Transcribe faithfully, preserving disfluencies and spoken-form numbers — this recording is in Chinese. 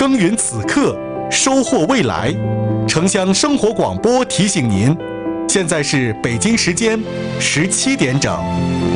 耕耘此刻，收获未来。城乡生活广播提醒您，现在是北京时间十七点整。